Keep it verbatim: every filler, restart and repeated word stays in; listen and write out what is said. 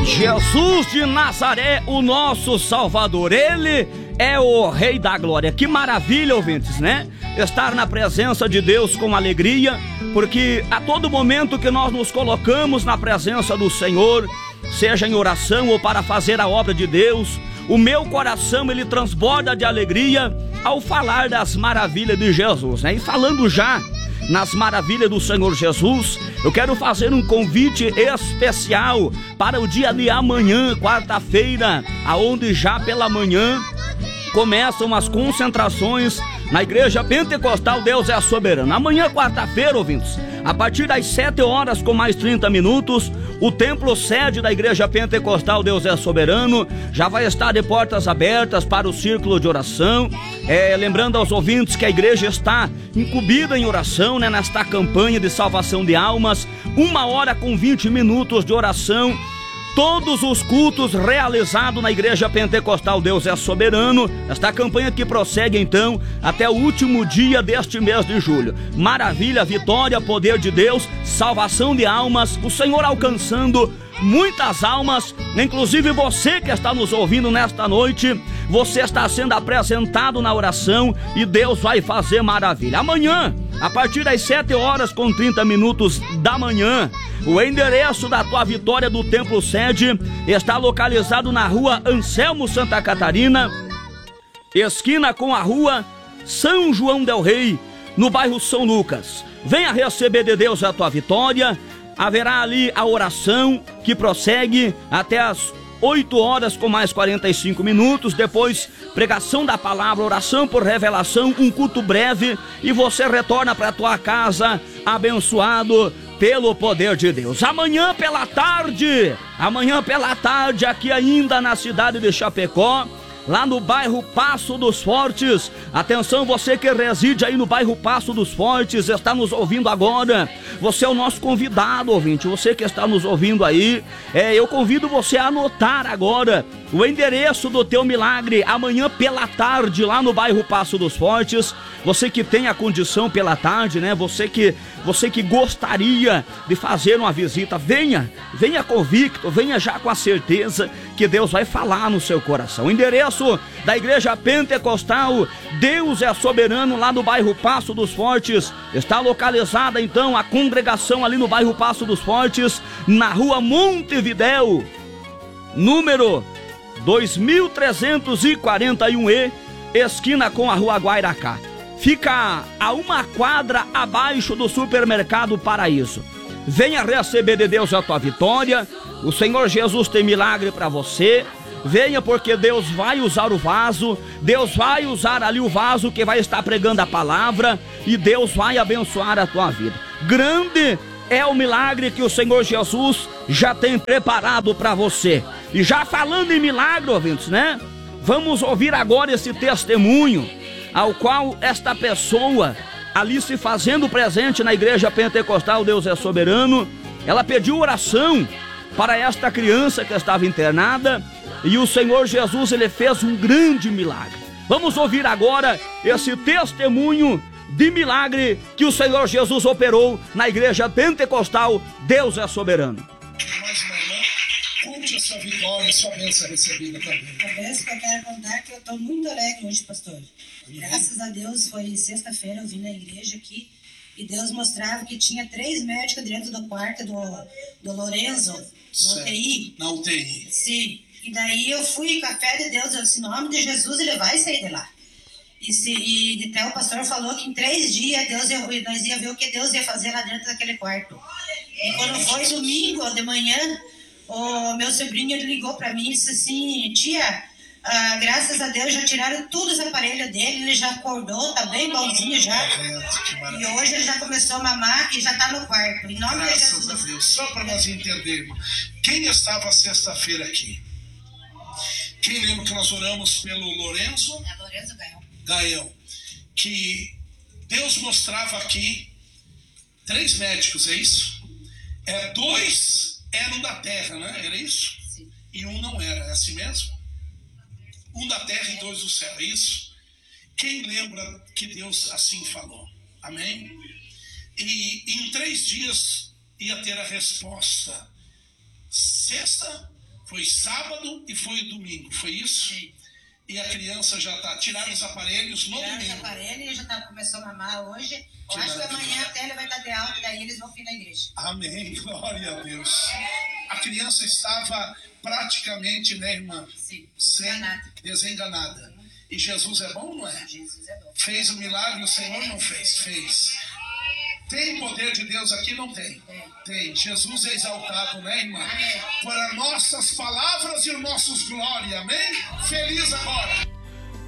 Jesus de Nazaré, o nosso Salvador, Ele é o Rei da Glória. Que maravilha, ouvintes, né? Estar na presença de Deus com alegria, porque a todo momento que nós nos colocamos na presença do Senhor, seja em oração ou para fazer a obra de Deus, o meu coração ele transborda de alegria ao falar das maravilhas de Jesus, né? E falando já nas maravilhas do Senhor Jesus, eu quero fazer um convite especial para o dia de amanhã, quarta-feira, aonde já pela manhã começam as concentrações na Igreja Pentecostal Deus é Soberano. Amanhã, quarta-feira, ouvintes, a partir das sete horas com mais trinta minutos, o templo sede da Igreja Pentecostal Deus é Soberano já vai estar de portas abertas para o círculo de oração. É, lembrando aos ouvintes que a igreja está incumbida em oração, né, nesta campanha de salvação de almas. Uma hora com vinte minutos de oração. Todos os cultos realizados na Igreja Pentecostal Deus é Soberano. Esta campanha que prossegue então até o último dia deste mês de julho. Maravilha, vitória, poder de Deus, salvação de almas, o Senhor alcançando muitas almas. Inclusive você que está nos ouvindo nesta noite, você está sendo apresentado na oração e Deus vai fazer maravilha. Amanhã, a partir das sete horas com trinta minutos da manhã, o endereço da tua vitória do templo sede está localizado na rua Anselmo Santa Catarina, esquina com a rua São João del Rei, no bairro São Lucas. Venha receber de Deus a tua vitória. Haverá ali a oração que prossegue até as oito horas com mais quarenta e cinco minutos. Depois, pregação da palavra, oração por revelação, um culto breve e você retorna para a tua casa abençoado pelo poder de Deus. Amanhã pela tarde, amanhã pela tarde aqui ainda na cidade de Chapecó, lá no bairro Passo dos Fortes. Atenção, você que reside aí no bairro Passo dos Fortes, está nos ouvindo agora, você é o nosso convidado, ouvinte. Você que está nos ouvindo aí, é, eu convido você a anotar agora o endereço do teu milagre. Amanhã pela tarde, lá no bairro Passo dos Fortes. Você que tem a condição pela tarde, né? Você que, você que gostaria de fazer uma visita, venha, venha convicto, venha já com a certeza que Deus vai falar no seu coração. O endereço da Igreja Pentecostal Deus é Soberano, lá no bairro Passo dos Fortes. Está localizada então a congregação ali no bairro Passo dos Fortes, na rua Montevidéu, número dois mil trezentos e quarenta e um E, esquina com a rua Guairacá. Fica a uma quadra abaixo do supermercado Paraíso. Venha receber de Deus a tua vitória. O Senhor Jesus tem milagre para você. Venha, porque Deus vai usar o vaso, Deus vai usar ali o vaso que vai estar pregando a palavra, e Deus vai abençoar a tua vida. Grande é o milagre que o Senhor Jesus já tem preparado para você. E já falando em milagre, ouvintes, né? Vamos ouvir agora esse testemunho, ao qual esta pessoa, ali se fazendo presente na Igreja Pentecostal Deus é Soberano, ela pediu oração para esta criança que estava internada, e o Senhor Jesus, ele fez um grande milagre. Vamos ouvir agora esse testemunho de milagre que o Senhor Jesus operou na Igreja Pentecostal Deus é Soberano. Mais uma irmã, conte a sua vitória, a sua bênção recebida também. A bênção que eu quero contar é que eu estou muito alegre hoje, pastor. Graças a Deus, foi sexta-feira, eu vim na igreja aqui e Deus mostrava que tinha três médicos dentro do quarto do, do Lorenzo, no U T I. Na U T I. Sim. E daí eu fui com a fé de Deus, eu disse, em nome de Jesus, ele vai sair de lá. E, se, e até o pastor falou que em três dias Deus ia, nós ia ver o que Deus ia fazer lá dentro daquele quarto. E quando foi domingo de manhã, o meu sobrinho ele ligou para mim e disse assim, tia, ah, graças a Deus já tiraram todos os aparelhos dele, ele já acordou, tá bem bonzinho já. E hoje ele já começou a mamar e já tá no quarto. Em nome Graças de Jesus. a Deus. Só para nós entendermos, quem estava sexta-feira aqui? Quem lembra que nós oramos pelo Lorenzo? É Lorenzo Gaião. Gaião. Que Deus mostrava aqui três médicos, é isso? É, dois eram da terra, né? Era isso? Sim. E um não era, é assim mesmo? Um da terra e dois do céu, é isso? Quem lembra que Deus assim falou? Amém? E, e em três dias ia ter a resposta. Sexta, Foi sábado e foi domingo, foi isso? Sim. E a criança já tá, tiraram os aparelhos no Tiraram os domingo. aparelhos e já tá, começou a mamar hoje. Eu Que acho que maravilha. amanhã até ele vai estar de alta, daí eles vão vir na igreja. Amém, glória a Deus. A criança estava praticamente, né, irmã? Sim, Sem, desenganada. desenganada. E Jesus é bom, não é? Jesus é bom. Fez o milagre, o Senhor não fez? Fez. Tem poder de Deus aqui? Não tem. Tem. Jesus é exaltado, né, irmã? Amém. Para nossas palavras e os nossos glórias, amém? Feliz agora.